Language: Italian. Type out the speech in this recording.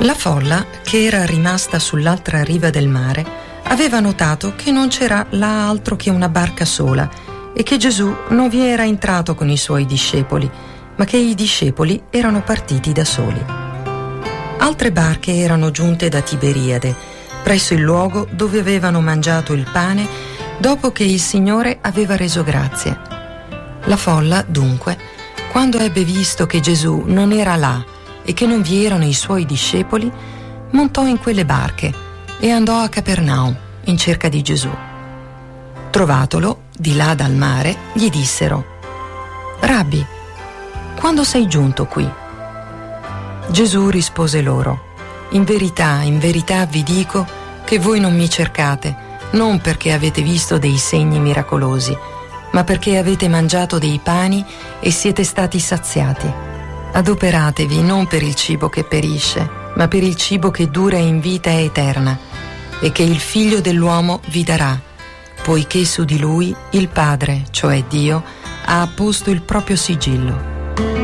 La folla, che era rimasta sull'altra riva del mare, aveva notato che non c'era là altro che una barca sola e che Gesù non vi era entrato con i suoi discepoli, ma che i discepoli erano partiti da soli. Altre barche erano giunte da Tiberiade, presso il luogo dove avevano mangiato il pane dopo che il Signore aveva reso grazie. La folla, dunque, quando ebbe visto che Gesù non era là e che non vi erano i suoi discepoli, montò in quelle barche e andò a Capernaum in cerca di Gesù. Trovatolo, di là dal mare, gli dissero: «Rabbi, quando sei giunto qui?» Gesù rispose loro: in verità vi dico che voi non mi cercate, non perché avete visto dei segni miracolosi, ma perché avete mangiato dei pani e siete stati saziati. Adoperatevi non per il cibo che perisce, ma per il cibo che dura in vita eterna, e che il Figlio dell'uomo vi darà, poiché su di lui il Padre, cioè Dio, ha apposto il proprio sigillo.